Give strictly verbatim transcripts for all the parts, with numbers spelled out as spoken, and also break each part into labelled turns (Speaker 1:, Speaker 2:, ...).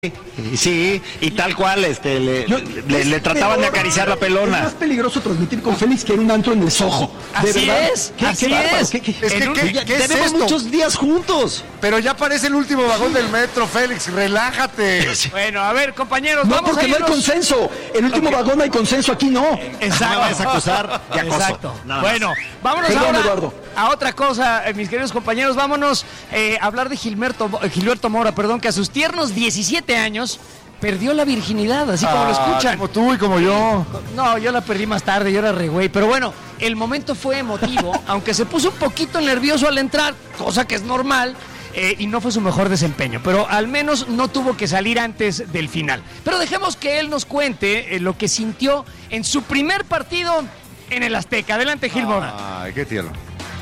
Speaker 1: Sí, y tal cual, este, le,
Speaker 2: Yo,
Speaker 1: le, le trataban
Speaker 2: peor,
Speaker 1: de acariciar la pelona.
Speaker 2: Es más peligroso transmitir con Félix que en un antro en el Soho.
Speaker 3: Así
Speaker 2: ¿De verdad?
Speaker 3: es,
Speaker 2: ¿Qué,
Speaker 3: así
Speaker 2: qué bárbaro?
Speaker 3: es.
Speaker 2: ¿Qué, qué?
Speaker 4: Es que,
Speaker 3: un-
Speaker 4: ¿qué,
Speaker 1: Ya
Speaker 4: qué es
Speaker 1: tenemos
Speaker 4: esto?
Speaker 1: muchos días juntos.
Speaker 4: Pero ya parece el último vagón del metro, Félix, relájate.
Speaker 3: Bueno, a ver, compañeros,
Speaker 2: No,
Speaker 3: vamos
Speaker 2: porque
Speaker 3: a
Speaker 2: no hay
Speaker 3: irnos.
Speaker 2: consenso. En el último
Speaker 3: Ok.
Speaker 2: vagón no hay consenso, aquí no.
Speaker 3: Exacto.
Speaker 1: No me vayas a acusar de acoso.
Speaker 3: Exacto.
Speaker 1: Nada más.
Speaker 3: Bueno, vámonos
Speaker 2: Perdón,
Speaker 3: ahora
Speaker 2: Eduardo.
Speaker 3: a otra cosa, eh, mis queridos compañeros. Vámonos eh, a hablar de Gilberto, Mo- eh, Gilberto Mora, perdón, que a sus tiernos diecisiete años perdió la virginidad, así como lo
Speaker 4: Ah,
Speaker 3: escuchan.
Speaker 4: como tú y como yo.
Speaker 3: No, yo la perdí más tarde, yo era re güey. Pero bueno, el momento fue emotivo, aunque se puso un poquito nervioso al entrar, cosa que es normal, eh, y no fue su mejor desempeño. Pero al menos no tuvo que salir antes del final. Pero dejemos que él nos cuente eh, lo que sintió en su primer partido en el Azteca. Adelante, Gil Mora.
Speaker 4: Ay, qué tierno.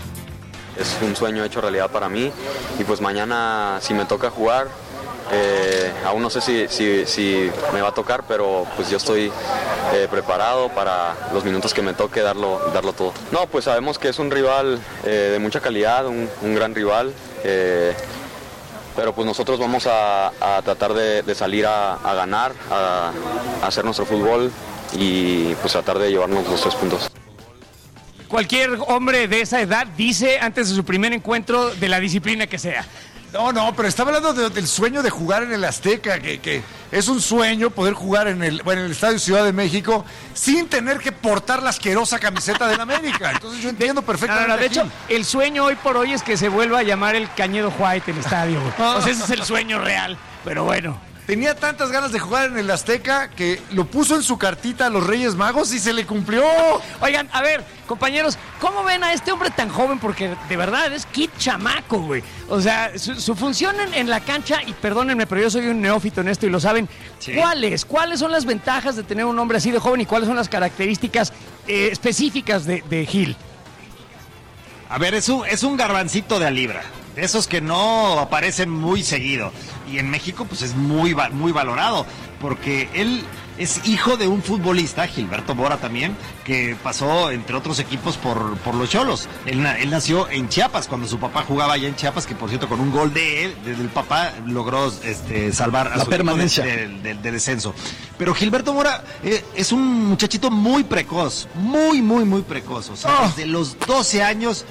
Speaker 5: Es un sueño hecho realidad para mí y pues mañana si me toca jugar, eh, aún no sé si, si, si me va a tocar, pero pues yo estoy eh, preparado para los minutos que me toque darlo, darlo todo. No, pues sabemos que es un rival eh, de mucha calidad, un, un gran rival, eh, pero pues nosotros vamos a, a tratar de, de salir a, a ganar, a, a hacer nuestro fútbol y pues tratar de llevarnos los tres puntos.
Speaker 3: Cualquier hombre de esa edad dice antes de su primer encuentro de la disciplina que sea.
Speaker 4: No, no, pero estaba hablando de- del sueño de jugar en el Azteca, que, que es un sueño poder jugar en el, bueno, en el Estadio Ciudad de México sin tener que portar la asquerosa camiseta del América. Entonces yo entiendo
Speaker 3: No,
Speaker 4: perfectamente.
Speaker 3: no, no, de
Speaker 4: a Gil.
Speaker 3: hecho, el sueño hoy por hoy es que se vuelva a llamar el Cañedo White el estadio, güey. O sea, ese es el sueño real. Pero bueno.
Speaker 4: Tenía tantas ganas de jugar en el Azteca que lo puso en su cartita a los Reyes Magos y se le cumplió.
Speaker 3: Oigan, a ver, compañeros, ¿cómo ven a este hombre tan joven? Porque de verdad es kid chamaco, güey. O sea, su, su función en, en la cancha, y perdónenme, pero yo soy un neófito en esto y lo saben.
Speaker 1: Sí.
Speaker 3: ¿Cuáles? ¿Cuáles son las ventajas de tener un hombre así de joven y cuáles son las características eh, específicas de, de Gil?
Speaker 1: A ver, es un, es un garbancito de a libra, de esos que no aparecen muy seguido. Y en México, pues es muy, va- muy valorado, porque él es hijo de un futbolista, Gilberto Mora también, que pasó, entre otros equipos, por, por los Cholos. Él, na- él nació en Chiapas, cuando su papá jugaba allá en Chiapas, que por cierto, con un gol de él, desde el papá, logró este, salvar a
Speaker 2: La
Speaker 1: su
Speaker 2: permanencia.
Speaker 1: equipo de, de- de- de descenso. Pero Gilberto Mora eh, es un muchachito muy precoz, muy, muy, muy precoz. O sea,
Speaker 3: Oh.
Speaker 1: desde los doce años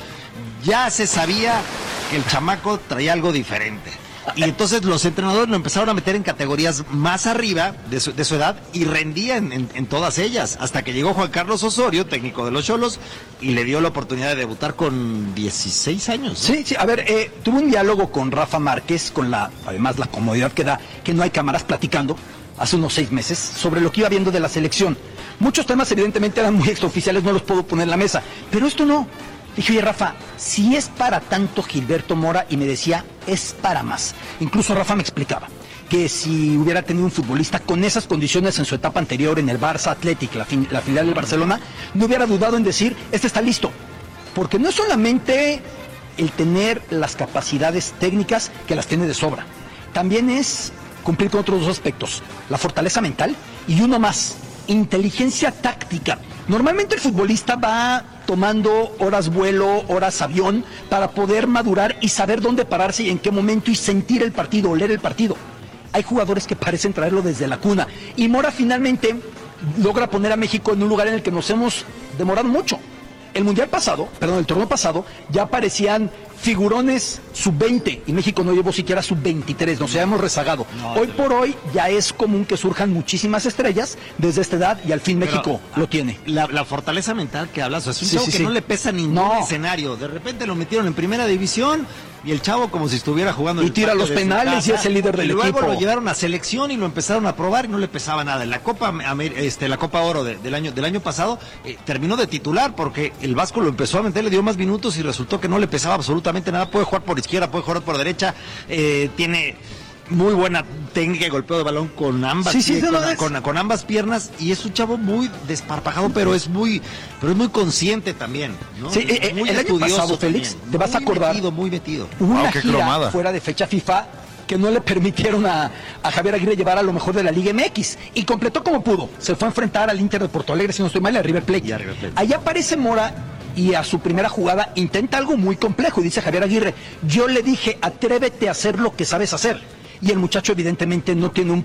Speaker 1: ya se sabía que el chamaco traía algo diferente. Y entonces los entrenadores lo empezaron a meter en categorías más arriba de su, de su edad y rendía en, en- en todas ellas. Hasta que llegó Juan Carlos Osorio, técnico de los Cholos, y le dio la oportunidad de debutar con dieciséis años. ¿no?
Speaker 2: Sí, sí, a ver, eh, tuve un diálogo con Rafa Márquez, con la, además la comodidad que da, que no hay cámaras platicando, hace unos seis meses, sobre lo que iba viendo de la selección. Muchos temas evidentemente eran muy extraoficiales, no los puedo poner en la mesa, pero esto no. Dije, oye, Rafa, si es para tanto Gilberto Mora, y me decía, es para más. Incluso Rafa me explicaba que si hubiera tenido un futbolista con esas condiciones en su etapa anterior en el Barça Athletic, la, fin- la filial del Barcelona, no hubiera dudado en decir, este está listo. Porque no es solamente el tener las capacidades técnicas, que las tiene de sobra, también es cumplir con otros dos aspectos, la fortaleza mental y uno más, inteligencia táctica. Normalmente el futbolista va tomando horas vuelo, horas avión, para poder madurar y saber dónde pararse y en qué momento y sentir el partido, oler el partido. Hay jugadores que parecen traerlo desde la cuna. Y Mora finalmente logra poner a México en un lugar en el que nos hemos demorado mucho. El mundial pasado, perdón, el torneo pasado, ya aparecían figurones sub veinte y México no llevó siquiera sub veintitrés, nos habíamos rezagado.
Speaker 1: No,
Speaker 2: hoy
Speaker 1: pero-
Speaker 2: por hoy ya es común que surjan muchísimas estrellas desde esta edad y al fin
Speaker 1: Pero,
Speaker 2: México lo tiene.
Speaker 1: La, la fortaleza mental que hablas, o sea, es un
Speaker 2: Sí,
Speaker 1: chavo
Speaker 2: sí,
Speaker 1: que
Speaker 2: sí.
Speaker 1: no le pesa ningún
Speaker 2: No.
Speaker 1: escenario. De repente lo metieron en primera división y el chavo como si estuviera jugando.
Speaker 2: Y
Speaker 1: en el
Speaker 2: tira
Speaker 1: patio
Speaker 2: los
Speaker 1: de su
Speaker 2: penales y
Speaker 1: casa.
Speaker 2: es el líder del
Speaker 1: Y luego
Speaker 2: equipo.
Speaker 1: lo llevaron a selección y lo empezaron a probar y no le pesaba nada. En la Copa Amer- este, la Copa Oro de- del año del año pasado eh, terminó de titular porque el Vasco lo empezó a meter, le dio más minutos y resultó que no le pesaba absolutamente nada. Puede jugar por izquierda, puede jugar por derecha, eh, tiene muy buena técnica de golpeo de balón con ambas
Speaker 2: Sí, sí,
Speaker 1: pie-
Speaker 2: no,
Speaker 1: con,
Speaker 2: no, es-
Speaker 1: con- con ambas piernas y es un chavo muy desparpajado, pero es muy pero es muy consciente también, ¿no?
Speaker 2: Sí, eh,
Speaker 1: Muy
Speaker 2: el año
Speaker 1: estudioso
Speaker 2: pasado, Félix,
Speaker 1: también.
Speaker 2: te vas a
Speaker 1: Muy
Speaker 2: acordar.
Speaker 1: metido, muy metido.
Speaker 2: Hubo
Speaker 4: Wow,
Speaker 2: una
Speaker 4: qué
Speaker 2: gira
Speaker 4: cromada.
Speaker 2: fuera de fecha FIFA que no le permitieron a, a Javier Aguirre llevar a lo mejor de la Liga M X y completó como pudo. Se fue a enfrentar al Inter de Porto Alegre, si no estoy mal, y a River Plate.
Speaker 1: Y a River Plate.
Speaker 2: Ahí aparece Mora y a su primera jugada intenta algo muy complejo y dice Javier Aguirre, yo le dije, atrévete a hacer lo que sabes hacer. Y el muchacho evidentemente no tiene un